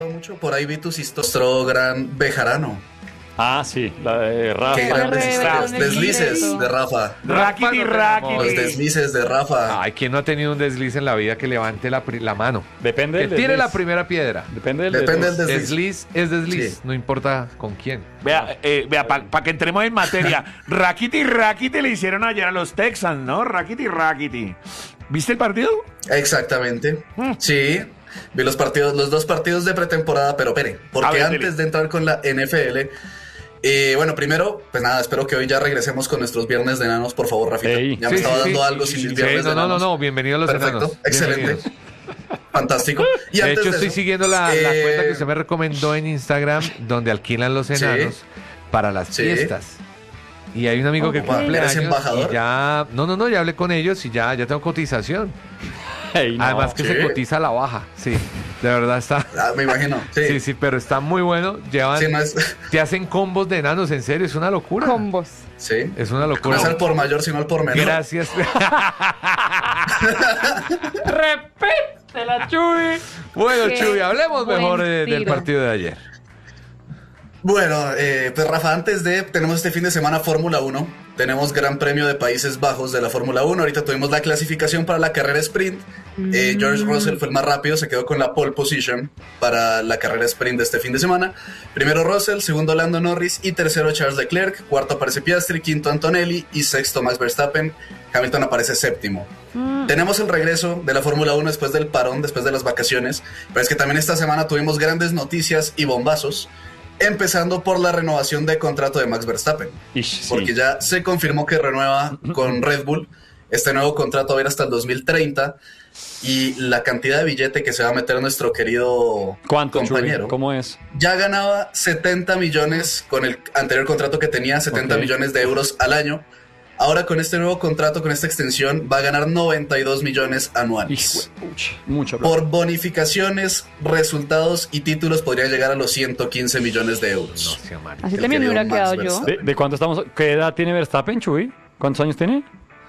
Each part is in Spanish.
mucho. Por ahí vi tus historias. Nuestro gran Bejarano. Ah, sí, la de Rafa. Qué grandes historias. Deslices de Rafa. Rakiti. Los deslices de Rafa. Ay, ¿quién no ha tenido un desliz en la vida que levante la mano? Depende Que del tire desliz. la primera piedra. Depende del Depende desliz. del Desliz es desliz, Sí. no importa con quién. Vea, para que entremos en materia. Rakiti le hicieron ayer a los Texans, ¿no? Rakiti. ¿Viste el partido? Exactamente. Sí. Vi los dos partidos de pretemporada, pero espere, porque A ver, antes dele. de entrar con la NFL, bueno, primero, pues nada, espero que hoy ya regresemos con nuestros viernes de enanos, por favor, Rafita. Ey. Ya me estaba dando algo sin mis viernes de enanos. No, bienvenido a los Perfecto, enanos. excelente. Bienvenidos. Fantástico. Y De antes hecho, de estoy eso, siguiendo la cuenta que usted me recomendó en Instagram, donde alquilan los enanos para las Sí. fiestas. Y hay un amigo que Opa, cumple ¿eres años embajador? y ya... No, ya hablé con ellos y ya tengo cotización. Ey, no. Además que ¿Sí? se cotiza a la baja, sí. De verdad está... me imagino. Sí, Sí, pero está muy bueno. Llevan... Sí, no es, Te hacen combos de enanos, en serio, es una locura. Combos. sí. Es una No locura. es al por mayor, sino al por menor. Gracias. ¡Repete la Chuy! Bueno, Qué Chuy, hablemos buen mejor del tiro. partido de ayer. Bueno, pues Rafa, tenemos este fin de semana Fórmula 1, tenemos Gran Premio de Países Bajos de la Fórmula 1, ahorita tuvimos la clasificación para la carrera sprint, George Russell fue el más rápido, se quedó con la pole position para la carrera sprint de este fin de semana, primero Russell, segundo Lando Norris y tercero Charles Leclerc, cuarto aparece Piastri, quinto Antonelli y sexto Max Verstappen, Hamilton aparece séptimo. Tenemos el regreso de la Fórmula 1 después del parón, después de las vacaciones, pero es que también esta semana tuvimos grandes noticias y bombazos, empezando por la renovación de contrato de Max Verstappen, Ish, sí. porque ya se confirmó que renueva con Red Bull. Este nuevo contrato va a ir hasta el 2030 y la cantidad de billete que se va a meter nuestro querido ¿Cuánto, compañero. Chuy? ¿Cómo es? Ya ganaba 70 millones con el anterior contrato que tenía, 70 Ok. millones de euros al año. Ahora con este nuevo contrato, con esta extensión, va a ganar 92 millones anuales. Hijo, mucho plata. Por bonificaciones, resultados y títulos podría llegar a los 115 millones de euros. No sea mal. Así El también me querido hubiera Max quedado yo. Verstappen. ¿De cuánto estamos? ¿Qué edad tiene Verstappen, Chuy? ¿Cuántos años tiene?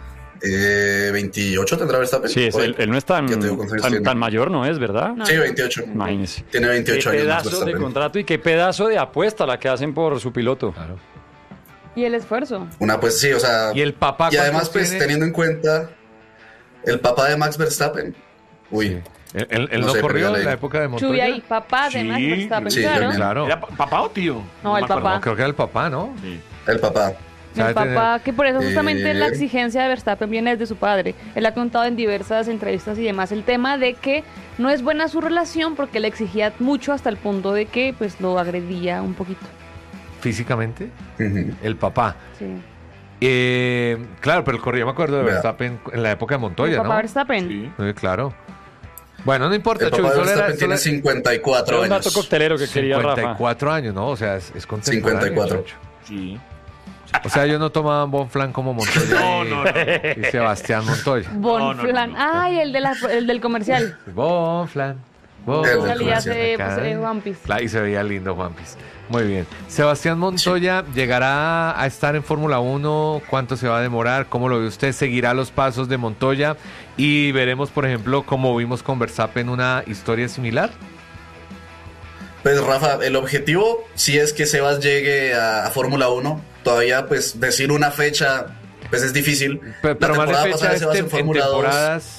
28 tendrá Verstappen. Sí, Por ahí. él no es tan, Ya te digo cuántos años tiene. tan mayor, ¿no es, verdad? No. Sí, 28. Imagínese. Tiene 28 Qué años Max pedazo de Verstappen. contrato y qué pedazo de apuesta la que hacen por su piloto. Claro. Y el esfuerzo. Una, pues sí, o sea. ¿Y el papá Y además, cuántos pues tiene? teniendo en cuenta el papá de Max Verstappen. Uy. Sí. Él No no sé, pero corrió ya en leí. la época de Montoya. Chuy ahí, papá de Sí, Max Verstappen, sí, claro. también. Claro. ¿Era papá o tío? No, el me acuerdo. papá. No, creo que era el papá, ¿no? Sí. El papá. El papá, que por eso justamente la Eh. exigencia de Verstappen viene desde su padre. Él ha contado en diversas entrevistas y demás el tema de que no es buena su relación porque le exigía mucho hasta el punto de que pues lo agredía un poquito. Físicamente, Ujú. el papá. Sí. Claro, pero el corrido, me acuerdo de Vea. Verstappen en la época de Montoya, El papá ¿no? Verstappen. Sí. Sí, claro. Bueno, no importa, El Chuy, papá de solo era, Verstappen tiene 54 Era un dato años. coctelero que quería Rafa. 54 años, ¿no? O sea, es contemporáneo. 54. muchacho. Sí. O sea, ellos no tomaban Bonflan como Montoya No. y Sebastián Montoya. Bonflan. No. Ay, el del comercial. Bonflan. El del Salía comercial. de pues, One Piece. Y se veía lindo Juan Piz. Muy bien. Sebastián Montoya llegará a estar en Fórmula 1. ¿Cuánto se va a demorar? ¿Cómo lo ve usted? ¿Seguirá los pasos de Montoya? Y veremos, por ejemplo, como vimos con Verstappen, una historia similar. Pues Rafa, el objetivo, si es que Sebas llegue a Fórmula 1, todavía pues decir una fecha, pues es difícil. Pero La más de temporada fecha pasada Sebas en en Fórmula 2, temporadas.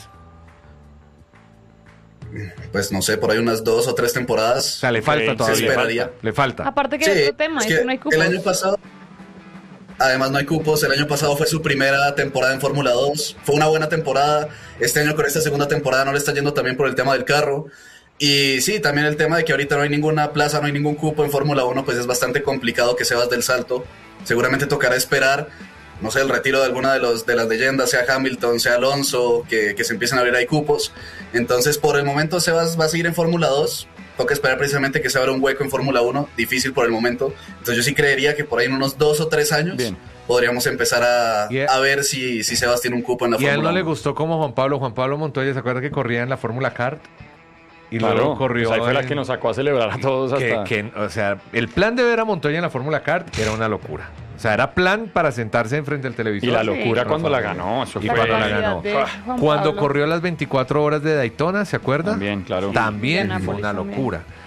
pues no sé, por ahí unas 2 o 3 O temporadas. sea, le falta Se todavía. esperaría. Le falta. Aparte que Sí, es otro tema, es es que que no hay cupos. el año pasado, además no hay cupos, el año pasado fue su primera temporada en Fórmula 2, fue una buena temporada, este año con esta segunda temporada no le está yendo también por el tema del carro, y sí, también el tema de que ahorita no hay ninguna plaza, no hay ningún cupo en Fórmula 1, pues es bastante complicado que Sebas del salto, seguramente tocará esperar, no sé, el retiro de alguna de las leyendas, sea Hamilton, sea Alonso, que se empiecen a abrir ahí cupos, entonces por el momento Sebas va a seguir en Fórmula 2, toca esperar precisamente que se abra un hueco en Fórmula 1, difícil por el momento. Entonces yo sí creería que por ahí en unos 2 o 3 años Bien. podríamos empezar Y- a ver si Sebas tiene un cupo en la Y a él Fórmula no le 1. gustó como Juan Pablo Montoya, ¿se acuerda que corría en la Fórmula Kart? Y Claro, luego corrió pues ahí fue la en- que nos sacó a celebrar a todos hasta... o sea, el plan de ver a Montoya en la Fórmula Kart era una locura. O sea, era plan para sentarse enfrente del televisor. Y la Sí. locura cuando la Rafa, ganó, eso Y La fue... cuando la capacidad ganó. de Juan Cuando Pablo. corrió las 24 horas de Daytona, ¿se acuerda? También, claro. También fue Indianápolis una también. locura.